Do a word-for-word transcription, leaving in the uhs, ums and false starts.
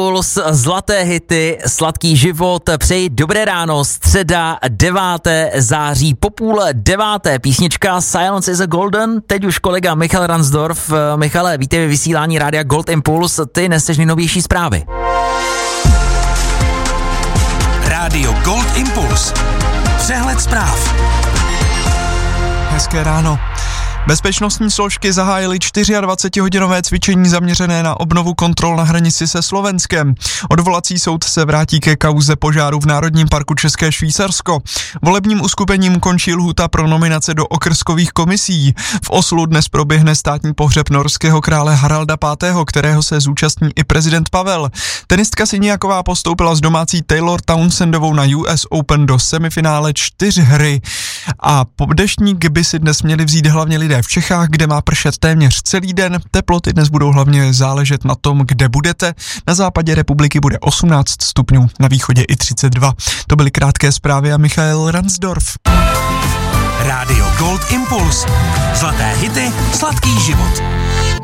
Puls, zlaté hity, sladký život, přeji dobré ráno, středa devátého září, po půl deváté, písnička Silence is a Golden, teď už kolega Michal Ransdorf. Michale, víte ve vysílání rádia Gold Impuls, ty neseš nejnovější zprávy. Rádio Gold Impuls, přehled zpráv. Hezké ráno. Bezpečnostní složky zahájily dvacetičtyřhodinové cvičení zaměřené na obnovu kontrol na hranici se Slovenskem. Odvolací soud se vrátí ke kauze požáru v Národním parku České Švýcarsko. Volebním uskupením končí lhůta pro nominace do okrskových komisí. V Oslu dnes proběhne státní pohřeb norského krále Haralda pátého., kterého se zúčastní i prezident Pavel. Tenistka Siniaková postoupila s domácí Taylor Townsendovou na U S Open do semifinále čtyřhry. A po deštník by si dnes měli vzít hlavně lidé v Čechách, kde má pršet téměř celý den. Teploty dnes budou hlavně záležet na tom, kde budete. Na západě republiky bude osmnáct stupňů, na východě i třicet dva. To byly krátké zprávy a Michal Ransdorf. Rádio Gold Impuls. Zlaté hity, sladký život.